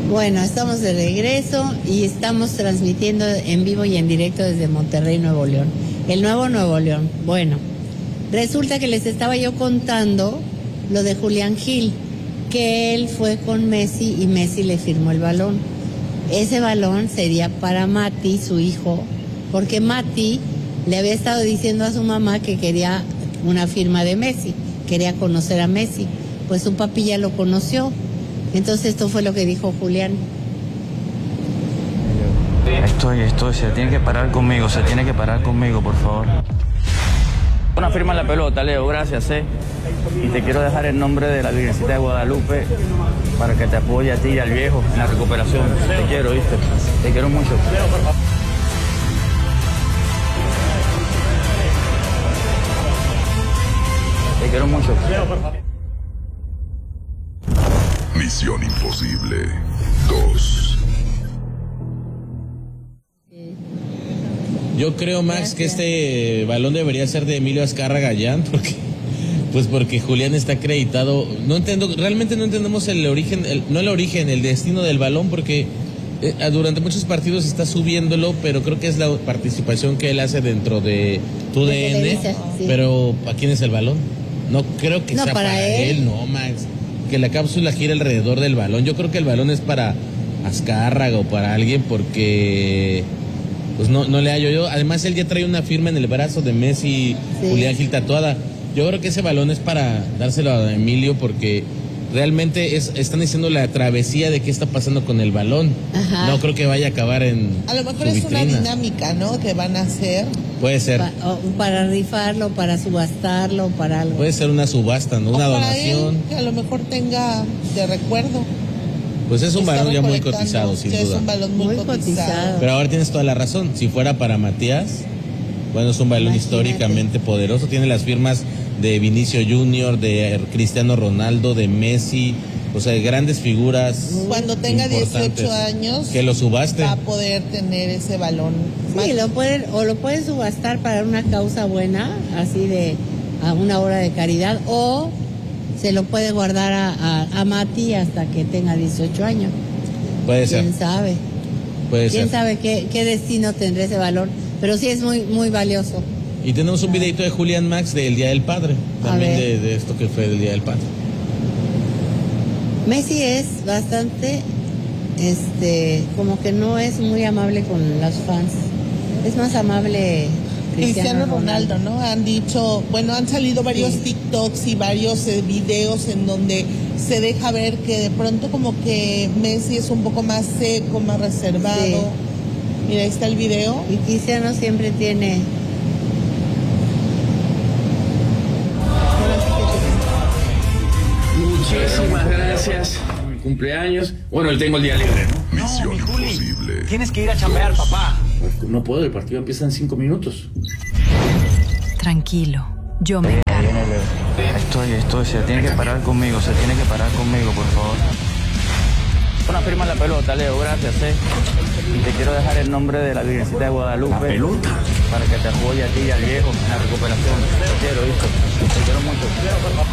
Bueno, estamos de regreso y estamos transmitiendo en vivo y en directo desde Monterrey, Nuevo León. El nuevo Nuevo León. Bueno, resulta que les estaba yo contando lo de Julián Gil, que él fue con Messi y Messi le firmó el balón. Ese balón sería para Mati, su hijo, porque Mati le había estado diciendo a su mamá que quería una firma de Messi, quería conocer a Messi. Pues su papi ya lo conoció. Entonces esto fue lo que dijo Julián. Estoy, se tiene que parar conmigo, por favor. Una firma en la pelota, Leo, gracias, Y te quiero dejar el nombre de la Virgencita de Guadalupe para que te apoye a ti y al viejo en la recuperación. Te quiero, ¿viste? Te quiero mucho. Te quiero mucho. Misión Imposible 2. Yo creo, Max, que este balón debería ser de Emilio Azcárraga Gallán, porque Julián está acreditado. Realmente no entendemos el origen, el destino del balón, porque durante muchos partidos está subiéndolo, pero creo que es la participación que él hace dentro de TUDN. Sí. Pero ¿a quién es el balón? No creo que sea para él, no, Max. Que la cápsula gira alrededor del balón. Yo creo que el balón es para Azcárraga o para alguien, porque pues no le hallo yo. Además, él ya trae una firma en el brazo de Messi, sí. Julián Gil tatuada. Yo creo que ese balón es para dárselo a Emilio, porque realmente están diciendo la travesía de qué está pasando con el balón. Ajá. No creo que vaya a acabar en a lo mejor es vitrina. Una dinámica, ¿no? Que van a hacer. Puede ser. Para rifarlo, para subastarlo, para algo. Puede ser una subasta, ¿no? Una donación. Él, que a lo mejor tenga de recuerdo. Pues es un balón ya muy cotizado, sin duda. Es un balón muy cotizado. Pero ahora tienes toda la razón. Si fuera para Matías, bueno, es un balón históricamente poderoso. Tiene las firmas de Vinicio Junior, de Cristiano Ronaldo, de Messi, o sea, grandes figuras. Cuando tenga 18 años, que lo subaste, va a poder tener ese balón. Sí, lo pueden subastar para una causa buena, así de a una hora de caridad, o se lo puede guardar a Mati hasta que tenga 18 años. Puede ser. ¿Quién sabe? ¿Quién sabe qué destino tendrá ese balón? Pero sí es muy, muy valioso. Y tenemos un videito de Julián, Max, del Día del Padre, también de esto que fue del Día del Padre. Messi es bastante, como que no es muy amable con los fans. Es más amable Cristiano Ronaldo, ¿no? Han dicho, bueno, han salido varios TikToks y varios videos en donde se deja ver que de pronto como que Messi es un poco más seco, más reservado. Sí. Mira, ahí está el video. Y Cristiano siempre tiene... Muchísimas gracias. Mi cumpleaños. Bueno, él tengo el día libre, ¿no? Misión Imposible. Tienes que ir a chambear, papá. No puedo, el partido empieza en 5 minutos. Tranquilo, yo me encargo. Estoy, se tiene que parar conmigo, por favor. Una firma en la pelota, Leo, gracias, Y te quiero dejar el nombre de la Virgencita de Guadalupe. ¿La pelota? Para que te apoye a ti y al viejo en la recuperación. Te quiero, ¿viste? Te quiero mucho.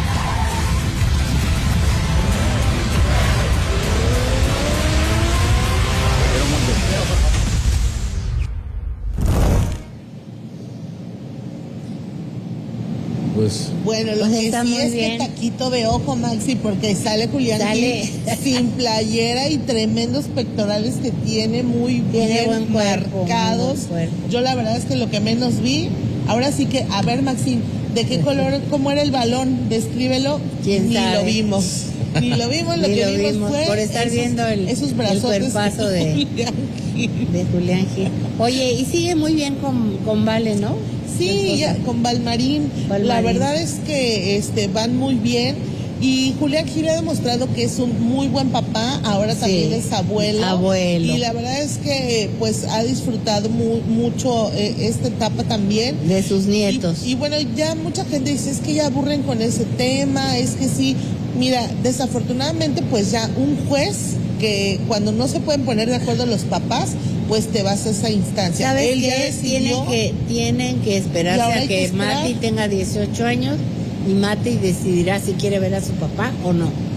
Pues, bueno, lo que sí es que taquito de ojo, Maxi, porque sale Julián Gil sin playera y tremendos pectorales que tiene muy bien marcados. Yo la verdad es que lo que menos vi, ahora sí que, a ver, Maxi, ¿de qué color, cómo era el balón? Descríbelo. ¿Quién sabe? Lo vimos, lo que vimos fue por estar viendo el cuerpazo de Julián Gil. Oye, y sigue muy bien con Vale, ¿no? Sí, ya, con Valmarín. La verdad es que van muy bien. Y Julián Gil ha demostrado que es un muy buen papá. Ahora también es abuelo. Y la verdad es que pues ha disfrutado mucho esta etapa también. De sus nietos. Y bueno, ya mucha gente dice, es que ya aburren con ese tema, es que sí. Mira, desafortunadamente pues ya un juez, que cuando no se pueden poner de acuerdo los papás, pues te vas a esa instancia. ¿Sabes qué? Tienen que esperarse a que Mati tenga 18 años y Mati decidirá si quiere ver a su papá o no.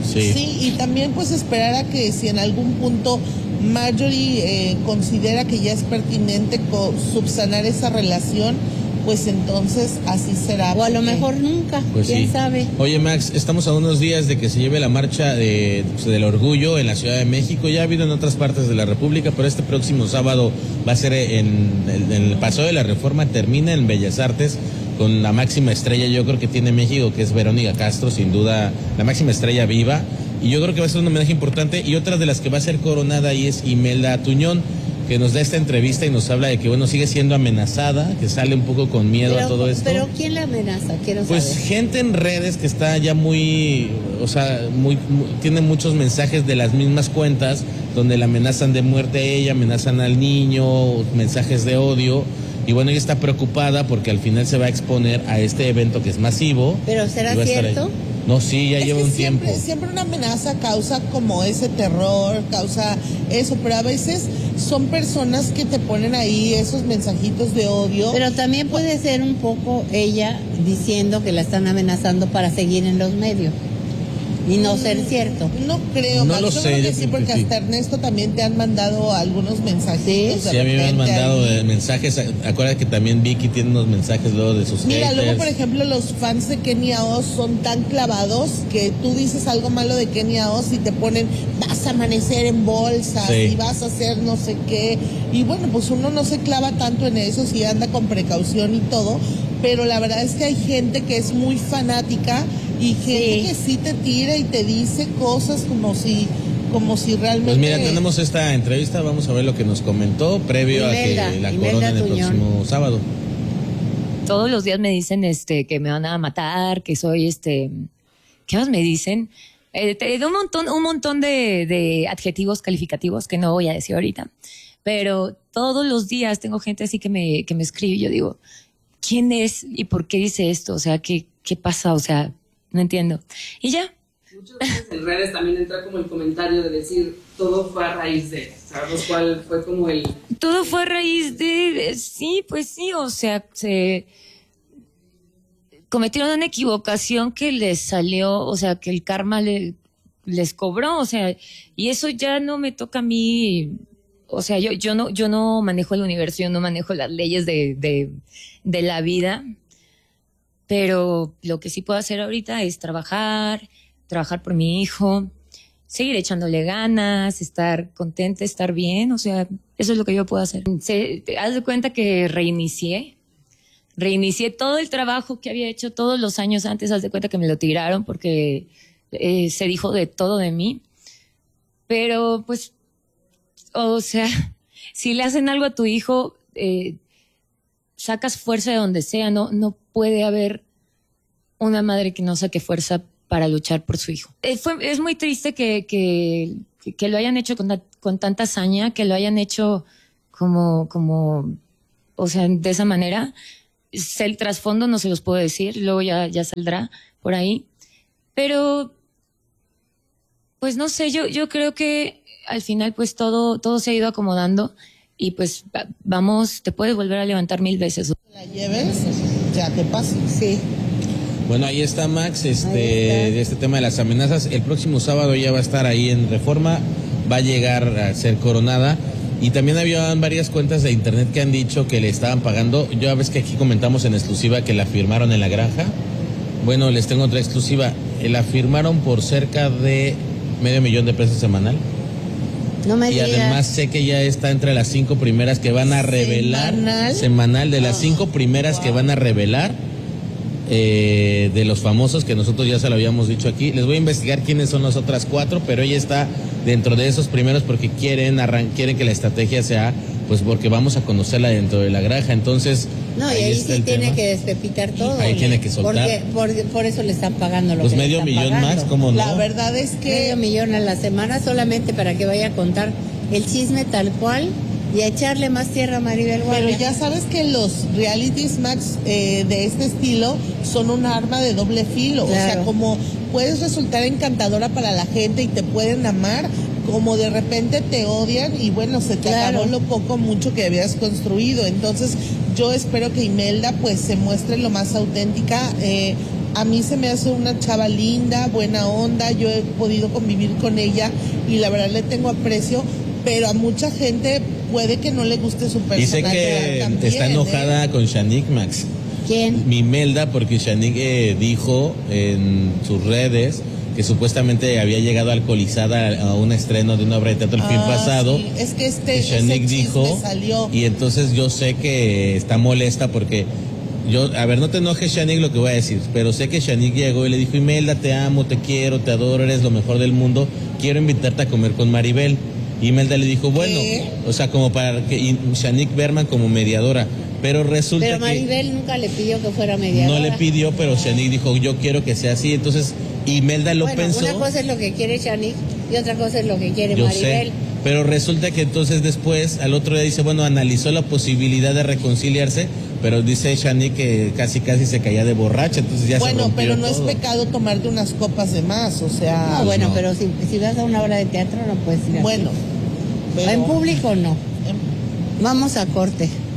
Sí, y también pues esperar a que si en algún punto Marjorie considera que ya es pertinente subsanar esa relación, pues entonces así será. O a lo mejor nunca, pues quién sabe. Oye, Max, estamos a unos días de que se lleve la marcha del orgullo en la Ciudad de México. Ya ha habido en otras partes de la República, pero este próximo sábado va a ser en el Paseo de la Reforma, termina en Bellas Artes, con la máxima estrella, yo creo que tiene México, que es Verónica Castro, sin duda, la máxima estrella viva. Y yo creo que va a ser un homenaje importante. Y otra de las que va a ser coronada ahí es Imelda Tuñón, que nos da esta entrevista y nos habla de que, bueno, sigue siendo amenazada, que sale un poco con miedo a todo esto. Pero ¿quién la amenaza? Quiero pues saber. Gente en redes que está ya muy, tiene muchos mensajes de las mismas cuentas, donde la amenazan de muerte a ella, amenazan al niño, mensajes de odio. Y bueno, ella está preocupada porque al final se va a exponer a este evento que es masivo. ¿Pero será cierto? No, sí, ya lleva un tiempo. Siempre una amenaza causa como ese terror, causa eso, pero a veces son personas que te ponen ahí esos mensajitos de odio. Pero también puede ser un poco ella diciendo que la están amenazando para seguir en los medios. Y no ser cierto. No creo, no lo yo sé, creo que sí, porque hasta Ernesto también te han mandado algunos mensajes. Sí, a mí me han mandado mensajes. Acuérdate que también Vicky tiene unos mensajes luego de sus haters. Luego, por ejemplo, los fans de Kenia Oz son tan clavados que tú dices algo malo de Kenia Oz y te ponen, vas a amanecer en bolsas y vas a hacer no sé qué. Y bueno, pues uno no se clava tanto en eso, si anda con precaución y todo, pero la verdad es que hay gente que es muy fanática y gente que sí te tira y te dice cosas como si realmente... Pues mira, tenemos esta entrevista, vamos a ver lo que nos comentó previo a que la coronen el próximo sábado. Todos los días me dicen que me van a matar, que soy ¿qué más me dicen? Un montón de adjetivos calificativos que no voy a decir ahorita, pero todos los días tengo gente así que me escribe y yo digo, ¿quién es y por qué dice esto? O sea, ¿qué pasa? O sea, no entiendo. Y ya. Muchas veces en redes también entra como el comentario de decir, todo fue a raíz de, ¿sabes cuál fue como el...? Todo fue a raíz de, sí, pues sí, o sea, se cometieron una equivocación que les salió, o sea, que el karma les cobró, o sea, y eso ya no me toca a mí, o sea, yo no manejo el universo, yo no manejo las leyes de la vida, pero lo que sí puedo hacer ahorita es trabajar por mi hijo, seguir echándole ganas, estar contenta, estar bien, o sea, eso es lo que yo puedo hacer. Haz de cuenta que reinicié todo el trabajo que había hecho todos los años antes, haz de cuenta que me lo tiraron porque se dijo de todo de mí, pero pues, o sea, si le hacen algo a tu hijo, sacas fuerza de donde sea, no puede haber una madre que no saque fuerza para luchar por su hijo. Es muy triste que lo hayan hecho con tanta hazaña, que lo hayan hecho como, o sea, de esa manera. El trasfondo no se los puedo decir, luego ya saldrá por ahí. Pero, pues no sé, yo creo que al final pues todo se ha ido acomodando y pues vamos, te puedes volver a levantar 1000 veces. La lleves, ya te pasa. Sí. Bueno, ahí está Max, de este tema de las amenazas. El próximo sábado ya va a estar ahí en Reforma, va a llegar a ser coronada. Y también había varias cuentas de internet que han dicho que le estaban pagando. Yo a veces que aquí comentamos en exclusiva que la firmaron en la granja. Bueno, les tengo otra exclusiva. La firmaron por cerca de $500,000 semanal. No me digas. Además sé que ya está entre las 5 primeras que van a revelar. Semanal de las 5 primeras que van a revelar. De los famosos que nosotros ya se lo habíamos dicho aquí. Les voy a investigar quiénes son las otras 4, pero ella está dentro de esos primeros porque quieren que la estrategia sea, pues porque vamos a conocerla dentro de la granja. Entonces, no, y ahí sí tiene que despepitar todo. Ahí tiene que soltar. Porque por eso le están pagando lo pues que le $500,000 están pagando. más, ¿cómo no? La verdad es que $500,000 a la semana solamente para que vaya a contar el chisme tal cual y a echarle más tierra a Maribel Guardia. Pero ya sabes que los realities, Max, de este estilo son un arma de doble filo. Claro. O sea, como puedes resultar encantadora para la gente y te pueden amar, como de repente te odian y bueno, se te acabó lo poco mucho que habías construido. Entonces yo espero que Imelda pues se muestre lo más auténtica. A mí se me hace una chava linda, buena onda, yo he podido convivir con ella y la verdad le tengo aprecio, pero a mucha gente puede que no le guste su personaje. Dice que también, está enojada con Shanique, Max. ¿Quién? Mi Imelda, porque Shanique dijo en sus redes que supuestamente había llegado alcoholizada a un estreno de una obra de teatro el fin pasado. Sí. Es que Shanique dijo, salió. y entonces yo sé que está molesta porque a ver, no te enojes, Shanique, lo que voy a decir, pero sé que Shanique llegó y le dijo, Imelda, te amo, te quiero, te adoro, eres lo mejor del mundo, quiero invitarte a comer con Maribel. Y Imelda le dijo, bueno, o sea, como para que Shanique Berman como mediadora, pero resulta Pero Maribel nunca le pidió que fuera mediadora. No le pidió, pero Shanique dijo, yo quiero que sea así, entonces Imelda lo pensó. Una cosa es lo que quiere Shanique y otra cosa es lo que quiere Maribel. Sé, pero resulta que entonces después, al otro día dice, bueno, analizó la posibilidad de reconciliarse, pero dice Shanique que casi se caía de borracha, entonces ya se rompió pero no todo. es pecado tomarte unas copas de más, o sea... No, bueno, pero si vas a una obra de teatro no puedes ir así. Bueno. En público no. Vamos a corte.